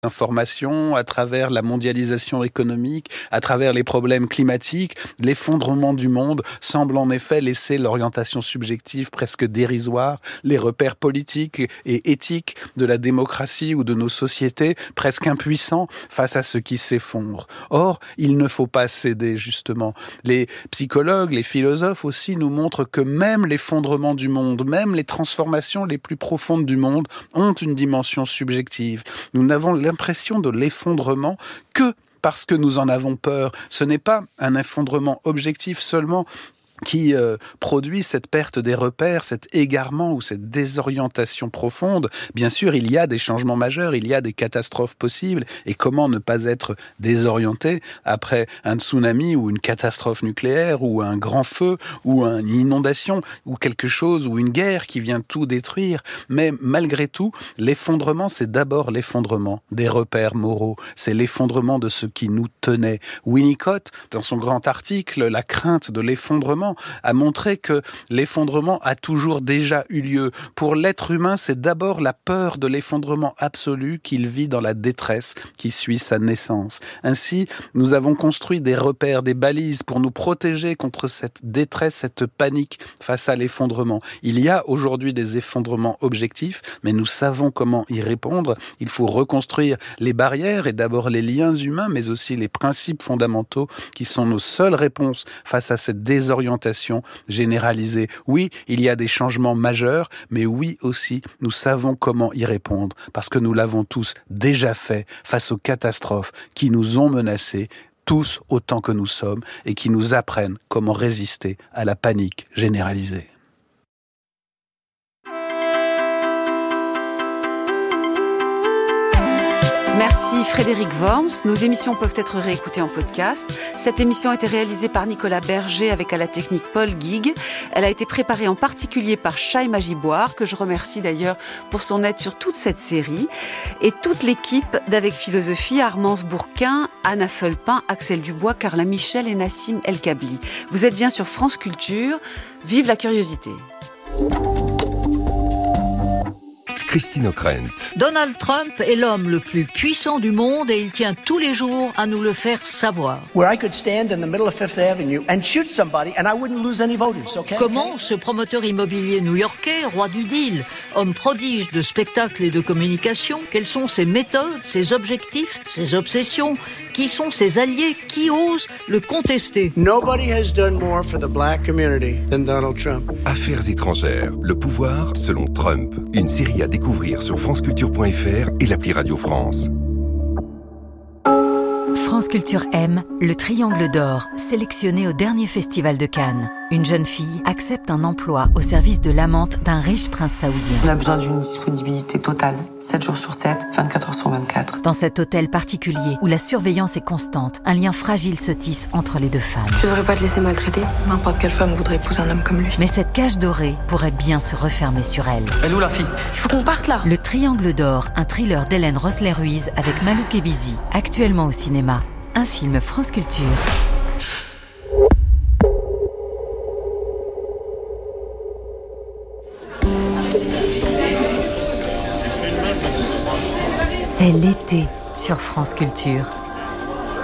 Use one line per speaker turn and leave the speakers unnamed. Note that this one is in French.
l'information, à travers la mondialisation économique, à travers les problèmes climatiques, l'effondrement du monde semble en effet laisser l'orientation subjective presque dérisoire, les repères politiques et éthiques de la démocratie ou de nos sociétés presque impuissants face à ce qui s'effondre. Or, il ne faut pas céder justement. Les psychologues, les philosophes aussi nous montrent que même l'effondrement du monde, même les transformations les plus profondes du monde ont une dimension subjective. Nous n'avons l'impression de l'effondrement que parce que nous en avons peur. Ce n'est pas un effondrement objectif seulement qui produit cette perte des repères, cet égarement ou cette désorientation profonde. Bien sûr, il y a des changements majeurs, il y a des catastrophes possibles, et comment ne pas être désorienté après un tsunami ou une catastrophe nucléaire ou un grand feu ou une inondation ou quelque chose ou une guerre qui vient tout détruire. Mais malgré tout, l'effondrement, c'est d'abord l'effondrement des repères moraux, c'est l'effondrement de ce qui nous tenait. Winnicott, dans son grand article « La crainte de l'effondrement », a montré que l'effondrement a toujours déjà eu lieu. Pour l'être humain, c'est d'abord la peur de l'effondrement absolu qu'il vit dans la détresse qui suit sa naissance. Ainsi, nous avons construit des repères, des balises pour nous protéger contre cette détresse, cette panique face à l'effondrement. Il y a aujourd'hui des effondrements objectifs, mais nous savons comment y répondre. Il faut reconstruire les barrières et d'abord les liens humains, mais aussi les principes fondamentaux qui sont nos seules réponses face à cette désorientation généralisée. Oui, il y a des changements majeurs, mais oui aussi, nous savons comment y répondre, parce que nous l'avons tous déjà fait face aux catastrophes qui nous ont menacés, tous autant que nous sommes, et qui nous apprennent comment résister à la panique généralisée.
Merci Frédéric Worms. Nos émissions peuvent être réécoutées en podcast. Cette émission a été réalisée par Nicolas Berger avec à la technique Paul Guigues. Elle a été préparée en particulier par Chaïma Giboire, que je remercie d'ailleurs pour son aide sur toute cette série. Et toute l'équipe d'Avec Philosophie, Armance Bourquin, Anna Felpin, Axel Dubois, Carla Michel et Nassim El Kabli. Vous êtes bien sur France Culture. Vive la curiosité.
Christine O'Krent.
Donald Trump est l'homme le plus puissant du monde et il tient tous les jours à nous le faire savoir. Comment ce promoteur immobilier new-yorkais, roi du deal, homme prodige de spectacle et de communication, quelles sont ses méthodes, ses objectifs, ses obsessions, qui sont ses alliés, qui osent le contester?
Nobody has done more for the black community than Donald Trump.
Affaires étrangères, le pouvoir selon Trump. Une série à découvrir sur franceculture.fr et l'appli Radio France.
France Culture aime le Triangle d'Or, sélectionné au dernier festival de Cannes. Une jeune fille accepte un emploi au service de l'amante d'un riche prince saoudien.
On a besoin d'une disponibilité totale, 7 jours sur 7, 24 heures sur 24.
Dans cet hôtel particulier où la surveillance est constante, un lien fragile se tisse entre les deux femmes.
Tu devrais pas te laisser maltraiter. N'importe quelle femme voudrait épouser un homme comme lui.
Mais cette cage dorée pourrait bien se refermer sur elle.
Elle est où la fille?
Il faut qu'on parte là.
Le Triangle d'Or, un thriller d'Hélène Rossler-Ruiz avec Malouk Ebizi, actuellement au cinéma. Un film France Culture. C'est l'été sur France Culture.